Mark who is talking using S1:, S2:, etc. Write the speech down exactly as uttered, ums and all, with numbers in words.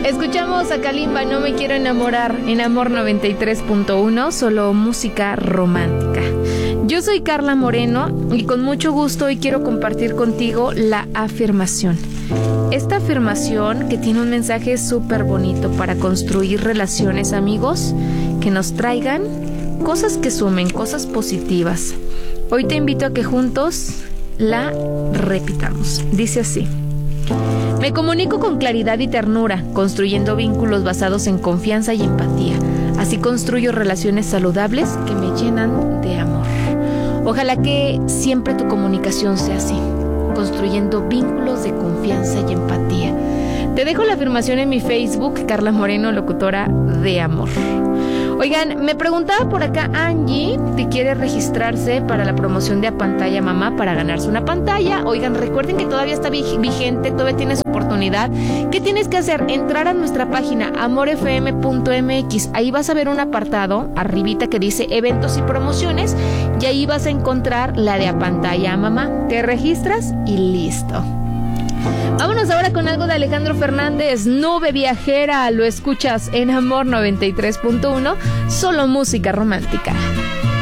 S1: Escuchamos a Kalimba, No me quiero enamorar, en Amor noventa y tres punto uno, solo música romántica. Yo soy Carla Moreno y con mucho gusto hoy quiero compartir contigo la afirmación. Esta afirmación que tiene un mensaje súper bonito para construir relaciones, amigos, que nos traigan cosas que sumen, cosas positivas. Hoy te invito a que juntos la repitamos. Dice así: me comunico con claridad y ternura, construyendo vínculos basados en confianza y empatía. Así construyo relaciones saludables que me llenan de amor. Ojalá que siempre tu comunicación sea así, construyendo vínculos de confianza y empatía. Te dejo la afirmación en mi Facebook, Carla Moreno, locutora de amor. Oigan, me preguntaba por acá Angie, que quiere registrarse para la promoción de A Pantalla Mamá para ganarse una pantalla. Oigan, recuerden que todavía está vigente, todavía tienes oportunidad. ¿Qué tienes que hacer? Entrar a nuestra página amor f m punto m x. Ahí vas a ver un apartado arribita que dice eventos y promociones y ahí vas a encontrar la de A Pantalla Mamá. Te registras y listo. Vámonos ahora con algo de Alejandro Fernández, Nube Viajera. Lo escuchas en Amor noventa y tres punto uno, solo música romántica.